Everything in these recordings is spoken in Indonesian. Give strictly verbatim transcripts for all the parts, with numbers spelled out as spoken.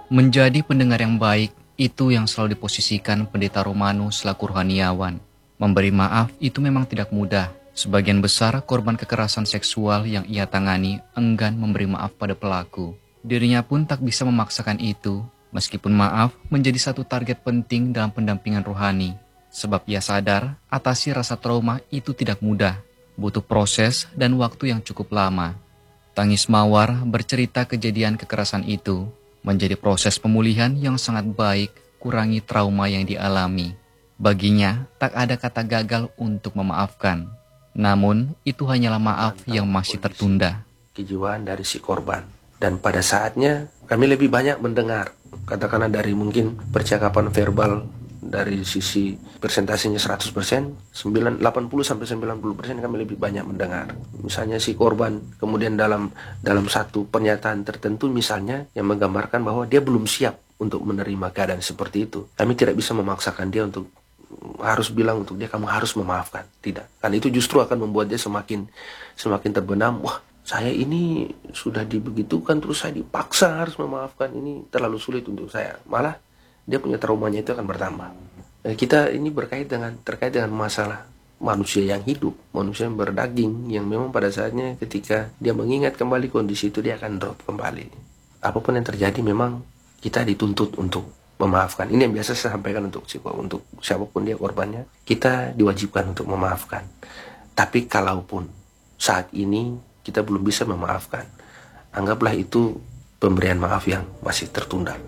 Menjadi pendengar yang baik, itu yang selalu diposisikan Pendeta Romano selaku rohaniawan. Memberi maaf itu memang tidak mudah. Sebagian besar korban kekerasan seksual yang ia tangani enggan memberi maaf pada pelaku. Dirinya pun tak bisa memaksakan itu, meskipun maaf menjadi satu target penting dalam pendampingan rohani. Sebab ia sadar, atasi rasa trauma itu tidak mudah, butuh proses dan waktu yang cukup lama. Tangis Mawar bercerita kejadian kekerasan itu menjadi proses pemulihan yang sangat baik, kurangi trauma yang dialami. Baginya, tak ada kata gagal untuk memaafkan. Namun, itu hanyalah maaf yang masih tertunda. Kejiwaan dari si korban. Dan pada saatnya, kami lebih banyak mendengar. Katakanlah dari mungkin percakapan verbal, dari sisi persentasenya seratus persen, delapan puluh sampai sembilan puluh persen kami lebih banyak mendengar. Misalnya si korban kemudian dalam dalam satu pernyataan tertentu misalnya yang menggambarkan bahwa dia belum siap untuk menerima keadaan seperti itu. Kami tidak bisa memaksakan dia untuk harus bilang untuk dia kamu harus memaafkan. Tidak. Kan itu justru akan membuat dia semakin semakin terbenam. Wah, saya ini sudah dibegitukan terus saya dipaksa harus memaafkan. Ini terlalu sulit untuk saya. Malah dia punya traumanya itu akan bertambah. Kita ini berkait dengan terkait dengan masalah manusia yang hidup, manusia yang berdaging, yang memang pada saatnya ketika dia mengingat kembali kondisi itu dia akan drop kembali. Apapun yang terjadi memang kita dituntut untuk memaafkan. Ini yang biasa saya sampaikan untuk untuk siapapun dia korbannya, kita diwajibkan untuk memaafkan. Tapi kalaupun saat ini kita belum bisa memaafkan, anggaplah itu pemberian maaf yang masih tertunda.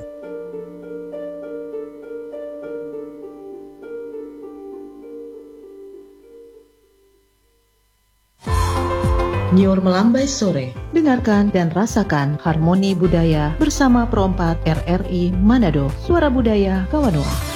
Nyiur Melambai Sore. Dengarkan dan rasakan harmoni budaya bersama Pro empat R R I Manado, Suara Budaya Kawanua.